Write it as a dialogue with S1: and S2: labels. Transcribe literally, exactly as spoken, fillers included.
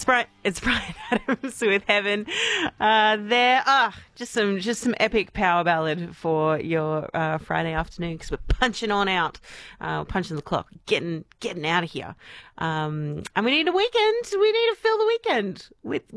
S1: It's Brian. It's Brian Adams with Heaven. Uh, there, ah, just some, just some epic power ballad for your uh, Friday afternoon because we're punching on out, uh, punching the clock, getting, getting out of here. Um, and we need a weekend. We need to fill the weekend with